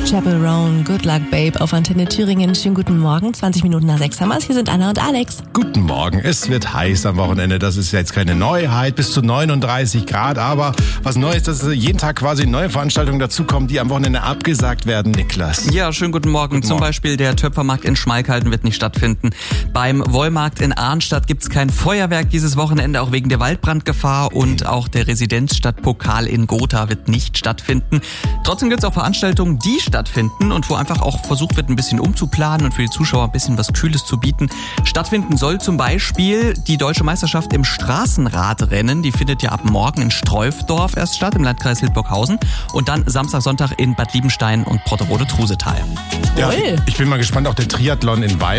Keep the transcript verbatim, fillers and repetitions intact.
Chapel Roan, Good Luck Babe auf Antenne Thüringen. Schönen guten Morgen, zwanzig Minuten nach sechs haben wir es. Hier sind Anna und Alex. Guten Morgen, es wird heiß am Wochenende, das ist jetzt keine Neuheit, bis zu neununddreißig Grad, aber was neu ist, dass jeden Tag quasi neue Veranstaltungen dazukommen, die am Wochenende abgesagt werden, Niklas. Ja, schönen guten Morgen. Guten Zum Morgen. Beispiel der Töpfermarkt in Schmalkalden wird nicht stattfinden. Beim Wollmarkt in Arnstadt gibt's kein Feuerwerk dieses Wochenende, auch wegen der Waldbrandgefahr, und auch der Residenzstadtpokal in Gotha wird nicht stattfinden. Trotzdem gibt's auch Veranstaltungen, die stattfinden und wo einfach auch versucht wird, ein bisschen umzuplanen und für die Zuschauer ein bisschen was Kühles zu bieten. Stattfinden soll zum Beispiel die Deutsche Meisterschaft im Straßenradrennen. Die findet ja ab morgen in Streufdorf erst statt, im Landkreis Hildburghausen. Und dann Samstag, Sonntag in Bad Liebenstein und Brotterode-Trusetal. Ja, ich bin mal gespannt, auch der Triathlon in Weimar.